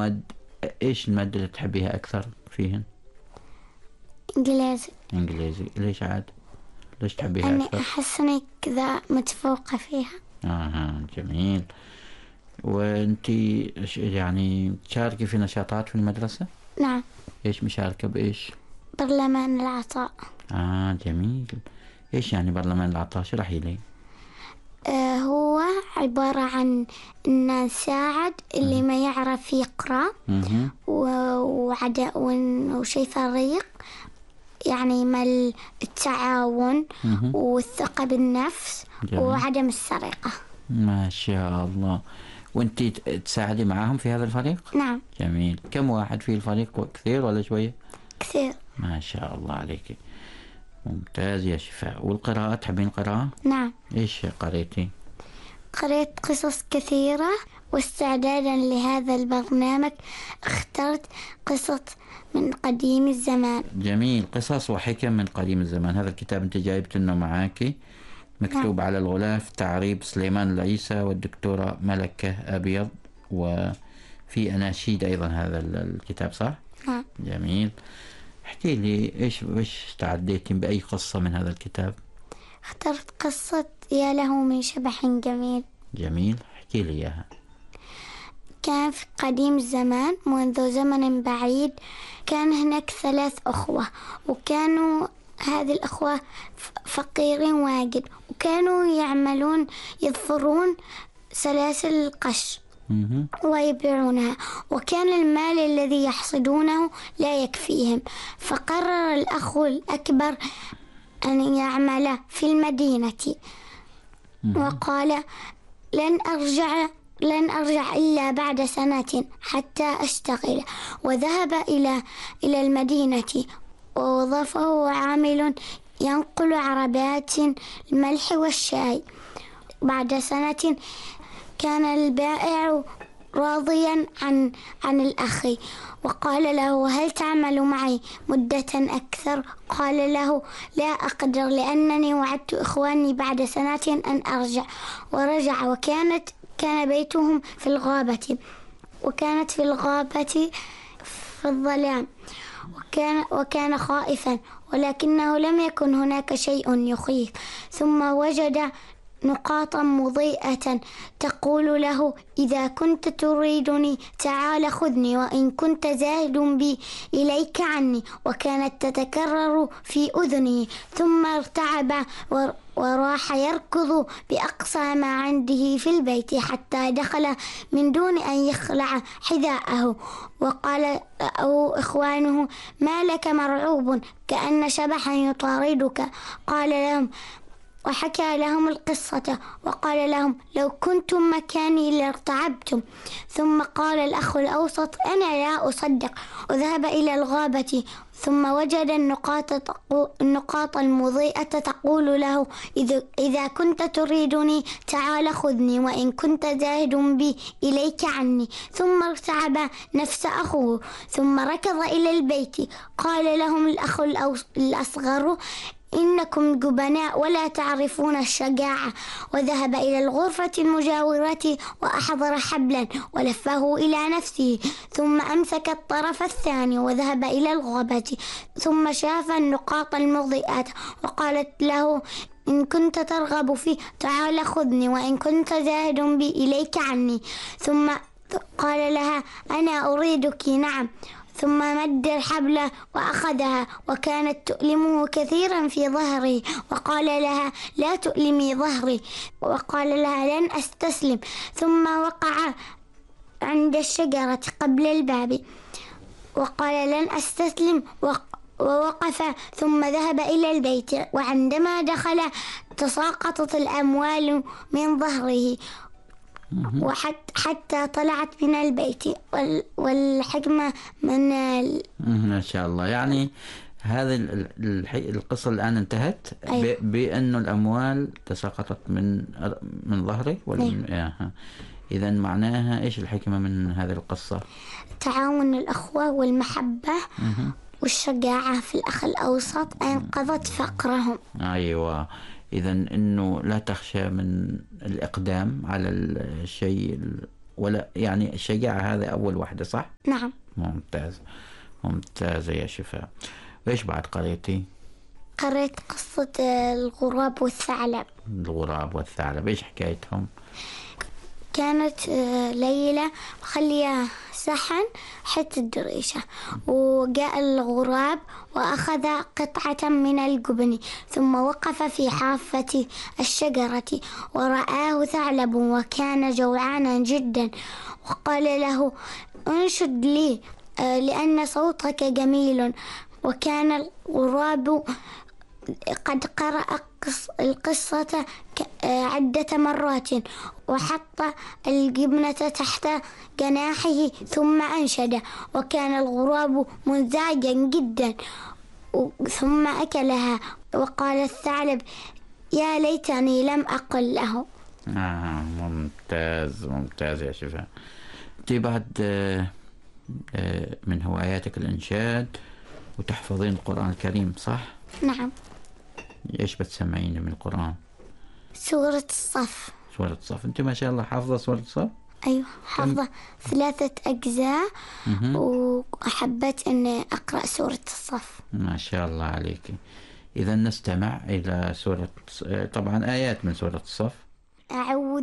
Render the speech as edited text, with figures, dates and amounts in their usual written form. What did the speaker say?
المواد، إيش المادة اللي تحبيها أكثر فيهن؟ إنجليزي. ليش عاد؟ ليش تحبيها أنا أكثر؟ أحس إني كذا متفوقة فيها. جميل. وأنتي يعني تشاركي في نشاطات في المدرسة؟ نعم. إيش مشاركة بإيش؟ برلمان العطاء. جميل. إيش يعني برلمان العطاء؟ اشرحي لي. هو عبارة عن إن نساعد اللي ما يعرف يقرأ وشي فريق، يعني ما التعاون والثقة بالنفس. جميل. وعدم السرقة. ما شاء الله. وانت تساعدي معاهم في هذا الفريق؟ نعم. جميل. كم واحد في الفريق؟ كثير ولا شوية؟ كثير. ما شاء الله عليك، ممتاز يا شفاء. والقراءة، تحبين القراءة؟ نعم. ايش قريتي؟ قرأت قصص كثيرة، واستعدادا لهذا البرنامج اخترت قصص من قديم الزمان. جميل. قصص وحكم من قديم الزمان. هذا الكتاب انت جايبتنه معاكي، مكتوب نعم. على الغلاف تعريب سليمان العيسى والدكتورة ملكة أبيض، وفي أناشيد أيضا هذا الكتاب، صح؟ نعم. جميل. احكي لي ايش استعديتي بأي قصة من هذا الكتاب؟ اخترت قصة يا له من شبح جميل. جميل، احكي لي إياها. كان في قديم الزمان منذ زمن بعيد كان هناك 3 أخوة، وكانوا هذه الأخوة فقيرين واجد، وكانوا يضفرون سلاسل القش ويبيعونها، وكان المال الذي يحصدونه لا يكفيهم. فقرر الأخ الأكبر أن يعمل في المدينة، وقال لن أرجع إلا بعد سنة حتى أشتغل. وذهب إلى المدينة ووظفه عامل ينقل عربات الملح والشاي. بعد سنة كان البائع راضيا عن الأخ، وقال له هل تعمل معي مدة أكثر؟ قال له لا أقدر، لأنني وعدت إخواني بعد سنة أن أرجع. ورجع، كان بيتهم في الغابة، وكانت في الغابة في الظلام، وكان خائفا، ولكنه لم يكن هناك شيء يخيف. ثم وجد نقاطا مضيئة تقول له إذا كنت تريدني تعال خذني، وإن كنت زاهد بي إليك عني. وكانت تتكرر في أذنه، ثم ارتعب وراح يركض بأقصى ما عنده في البيت حتى دخل من دون أن يخلع حذاءه. وقال إخوانه ما لك مرعوب كأن شبحا يطاردك؟ قال لهم، وحكى لهم القصة، وقال لهم لو كنتم مكاني لارتعبتم. ثم قال الأخ الأوسط أنا لا أصدق، وذهب إلى الغابة، ثم وجد النقاط المضيئة تقول له إذا كنت تريدني تعال خذني، وإن كنت زاهد بي إليك عني. ثم ارتعب نفس أخوه، ثم ركض إلى البيت. قال لهم الأخ الأصغر إنكم جبناء ولا تعرفون الشجاعة. وذهب إلى الغرفة المجاورة وأحضر حبلا ولفه إلى نفسه، ثم أمسك الطرف الثاني وذهب إلى الغابة، ثم شاف النقاط المضيئات وقالت له إن كنت ترغب فيه تعال خذني، وإن كنت زاهد بي إليك عني. ثم قال لها أنا أريدك. نعم. ثم مد الحبل وأخذها، وكانت تؤلمه كثيرا في ظهري، وقال لها لا تؤلمي ظهري، وقال لها لن أستسلم. ثم وقع عند الشجرة قبل الباب وقال لن أستسلم، ووقف. ثم ذهب إلى البيت، وعندما دخل تساقطت الأموال من ظهره حتى طلعت من البيت. والحكمة من ما شاء الله. يعني هذه القصة الآن انتهت. أيوة. بأن الأموال تساقطت من ظهرك. أيوة. إذا معناها إيش الحكمة من هذه القصة؟ تعاون الأخوة والمحبة والشجاعة في الأخ الأوسط أنقذت فقرهم. أيوة. إذا إنه لا تخشى من الإقدام على الشيء ولا يعني الشجاعة هذا أول واحدة صح؟ نعم. ممتاز، ممتازة يا شفاء. وإيش بعد قريتي؟ قرأت قصة الغراب والثعلب. الغراب والثعلب إيش حكايتهم؟ كانت ليلى مخلية صحن حتى الدريشة، وجاء الغراب وأخذ قطعة من الجبن، ثم وقف في حافة الشجرة ورآه ثعلب وكان جوعانا جدا، وقال له انشد لي لأن صوتك جميل. وكان الغراب قد قرأ القصة عدة مرات، وحط الجبنة تحت جناحه ثم أنشد، وكان الغراب منزعجا جدا ثم أكلها. وقال الثعلب يا ليتني لم أقل له. ممتاز، ممتاز يا شفاء. أنت بعد من هواياتك الإنشاد وتحفظين القرآن الكريم صح؟ نعم. إيش بتسمعين من القرآن؟ سورة الصف. سورة الصف، أنت ما شاء الله حافظة سورة الصف؟ أيوة حافظة 3 أجزاء، وحبيت أني أقرأ سورة الصف. ما شاء الله عليك. إذا نستمع إلى سورة، طبعا آيات من سورة الصف. أعوذ